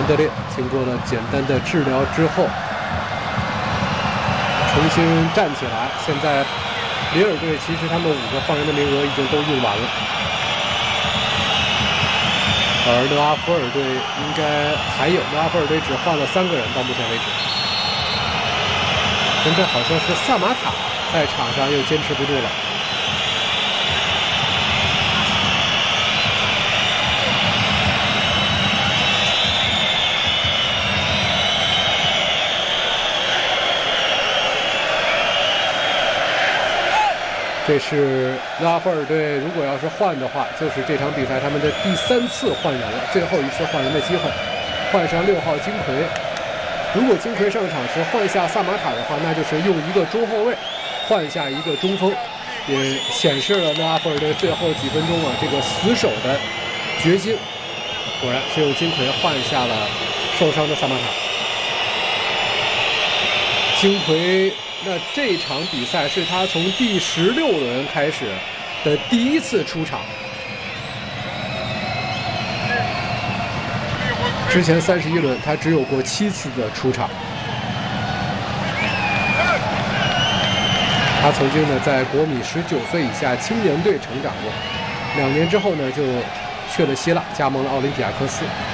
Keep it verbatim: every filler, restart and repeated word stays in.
安德烈经过了简单的治疗之后，重新站起来。现在里尔队其实他们五个换人的名额已经都用完了，而勒阿弗尔队应该还有，勒阿弗尔队只换了三个人到目前为止。现在好像是萨马塔在场上又坚持不住了。这是勒阿弗尔队，如果要是换的话，就是这场比赛他们的第三次换人了，最后一次换人的机会，换上六号金奎。如果金奎上场时换下萨马塔的话，那就是用一个中后卫换下一个中锋，也显示了勒阿弗尔队最后几分钟啊这个死守的决心。果然是用金奎换下了受伤的萨马塔。金奎。那这场比赛是他从第十六轮开始的第一次出场，之前三十一轮他只有过七次的出场。他曾经呢在国米十九岁以下青年队成长过，两年之后呢就去了希腊，加盟了奥林匹亚科斯。